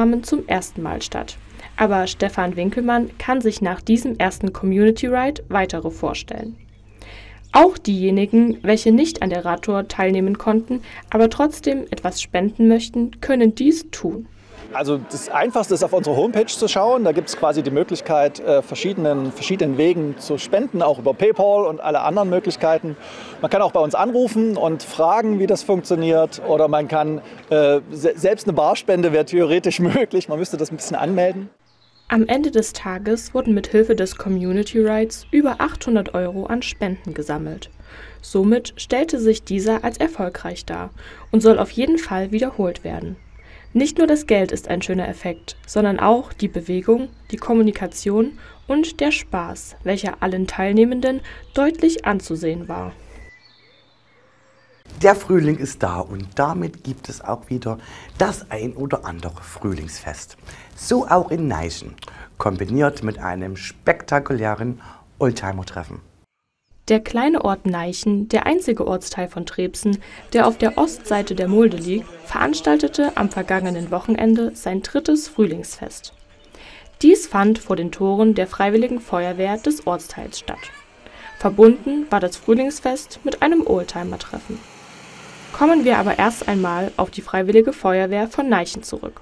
Rahmen zum ersten Mal statt. Aber Stefan Winkelmann kann sich nach diesem ersten Community Ride weitere vorstellen. Auch diejenigen, welche nicht an der Radtour teilnehmen konnten, aber trotzdem etwas spenden möchten, können dies tun. Also das Einfachste ist, auf unsere Homepage zu schauen. Da gibt es quasi die Möglichkeit, verschiedenen Wegen zu spenden, auch über PayPal und alle anderen Möglichkeiten. Man kann auch bei uns anrufen und fragen, wie das funktioniert. Oder man kann, selbst eine Barspende wäre theoretisch möglich. Man müsste das ein bisschen anmelden. Am Ende des Tages wurden mit Hilfe des Community Rides über 800 € an Spenden gesammelt. Somit stellte sich dieser als erfolgreich dar und soll auf jeden Fall wiederholt werden. Nicht nur das Geld ist ein schöner Effekt, sondern auch die Bewegung, die Kommunikation und der Spaß, welcher allen Teilnehmenden deutlich anzusehen war. Der Frühling ist da und damit gibt es auch wieder das ein oder andere Frühlingsfest. So auch in Neichen, kombiniert mit einem spektakulären Oldtimer-Treffen. Der kleine Ort Neichen, der einzige Ortsteil von Trebsen, der auf der Ostseite der Mulde liegt, veranstaltete am vergangenen Wochenende sein 3. Frühlingsfest. Dies fand vor den Toren der Freiwilligen Feuerwehr des Ortsteils statt. Verbunden war das Frühlingsfest mit einem Oldtimer-Treffen. Kommen wir aber erst einmal auf die Freiwillige Feuerwehr von Neichen zurück.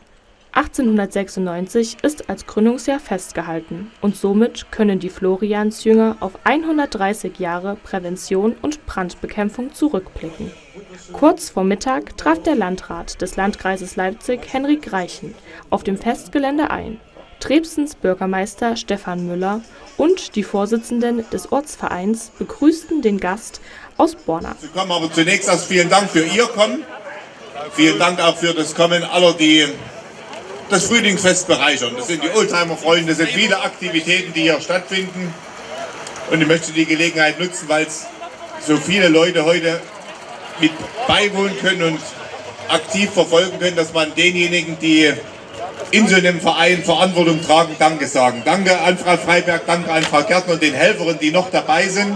1896 ist als Gründungsjahr festgehalten und somit können die Floriansjünger auf 130 Jahre Prävention und Brandbekämpfung zurückblicken. Kurz vor Mittag traf der Landrat des Landkreises Leipzig, Henrik Reichen, auf dem Festgelände ein. Trebsens Bürgermeister Stefan Müller und die Vorsitzenden des Ortsvereins begrüßten den Gast aus Borna. Aber zunächst erst vielen Dank für Ihr Kommen. Vielen Dank auch für das Kommen aller, die das Frühlingsfest bereichern. Das sind die Oldtimer-Freunde, das sind viele Aktivitäten, die hier stattfinden. Und ich möchte die Gelegenheit nutzen, weil es so viele Leute heute mit beiwohnen können und aktiv verfolgen können, dass man denjenigen, die in so einem Verein Verantwortung tragen, Danke sagen. Danke an Frau Freiberg, danke an Frau Gärtner und den Helferinnen, die noch dabei sind.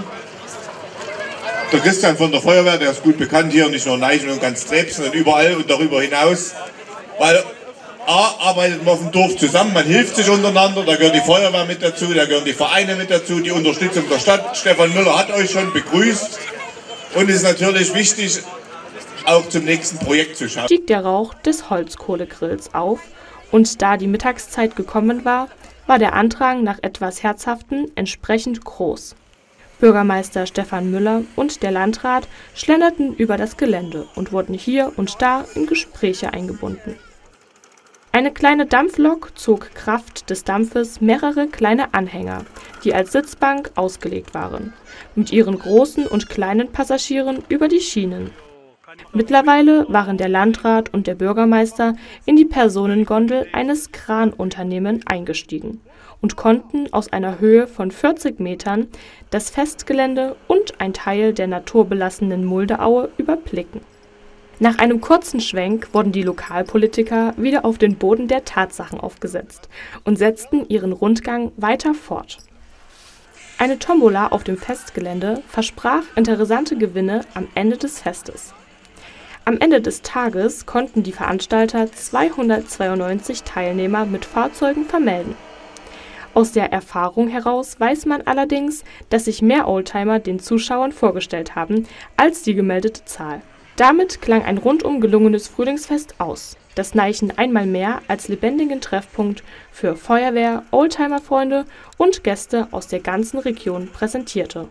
Der Christian von der Feuerwehr, der ist gut bekannt hier, nicht nur in Neichen und ganz Trebsen und überall und darüber hinaus. Weil arbeitet man auf dem Dorf zusammen, man hilft sich untereinander, da gehört die Feuerwehr mit dazu, da gehören die Vereine mit dazu, die Unterstützung der Stadt. Stefan Müller hat euch schon begrüßt und es ist natürlich wichtig, auch zum nächsten Projekt zu schauen. Stieg der Rauch des Holzkohlegrills auf und da die Mittagszeit gekommen war, war der Andrang nach etwas Herzhaften entsprechend groß. Bürgermeister Stefan Müller und der Landrat schlenderten über das Gelände und wurden hier und da in Gespräche eingebunden. Eine kleine Dampflok zog Kraft des Dampfes mehrere kleine Anhänger, die als Sitzbank ausgelegt waren, mit ihren großen und kleinen Passagieren über die Schienen. Mittlerweile waren der Landrat und der Bürgermeister in die Personengondel eines Kranunternehmens eingestiegen und konnten aus einer Höhe von 40 Metern das Festgelände und ein Teil der naturbelassenen Muldeaue überblicken. Nach einem kurzen Schwenk wurden die Lokalpolitiker wieder auf den Boden der Tatsachen aufgesetzt und setzten ihren Rundgang weiter fort. Eine Tombola auf dem Festgelände versprach interessante Gewinne am Ende des Festes. Am Ende des Tages konnten die Veranstalter 292 Teilnehmer mit Fahrzeugen vermelden. Aus der Erfahrung heraus weiß man allerdings, dass sich mehr Oldtimer den Zuschauern vorgestellt haben als die gemeldete Zahl. Damit klang ein rundum gelungenes Frühlingsfest aus, das Neichen einmal mehr als lebendigen Treffpunkt für Feuerwehr, Oldtimer-Freunde und Gäste aus der ganzen Region präsentierte.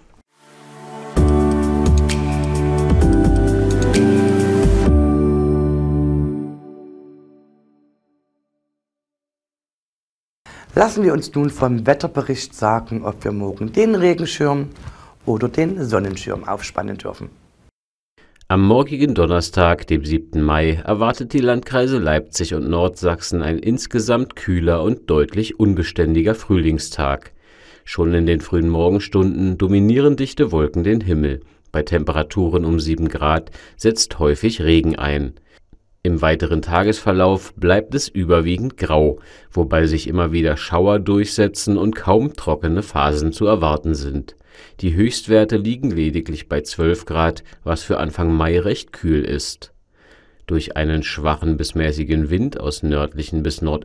Lassen wir uns nun vom Wetterbericht sagen, ob wir morgen den Regenschirm oder den Sonnenschirm aufspannen dürfen. Am morgigen Donnerstag, dem 7. Mai, erwartet die Landkreise Leipzig und Nordsachsen ein insgesamt kühler und deutlich unbeständiger Frühlingstag. Schon in den frühen Morgenstunden dominieren dichte Wolken den Himmel. Bei Temperaturen um 7 Grad setzt häufig Regen ein. Im weiteren Tagesverlauf bleibt es überwiegend grau, wobei sich immer wieder Schauer durchsetzen und kaum trockene Phasen zu erwarten sind. Die Höchstwerte liegen lediglich bei 12 Grad, was für Anfang Mai recht kühl ist. Durch einen schwachen bis mäßigen Wind aus nördlichen bis